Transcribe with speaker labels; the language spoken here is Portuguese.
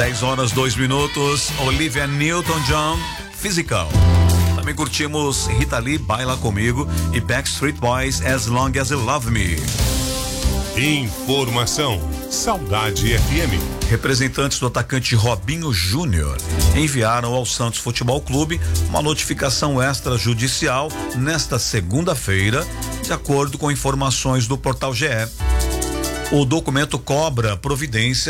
Speaker 1: 10h02. Olivia Newton-John, Physical. Também curtimos Rita Lee, Baila Comigo, e Backstreet Boys, As Long As You Love Me.
Speaker 2: Informação, Saudade FM.
Speaker 1: Representantes do atacante Robinho Júnior enviaram ao Santos Futebol Clube uma notificação extrajudicial nesta segunda-feira, de acordo com informações do Portal GE. O documento cobra providência